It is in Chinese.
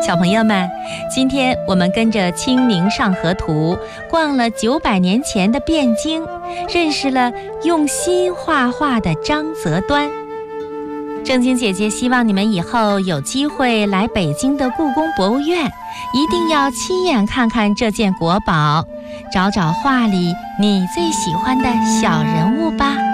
小朋友们，今天我们跟着《清明上河图》逛了900年前的汴京，认识了用心画画的张择端。正经姐姐希望你们以后有机会来北京的故宫博物院，一定要亲眼看看这件国宝，找找画里你最喜欢的小人物吧。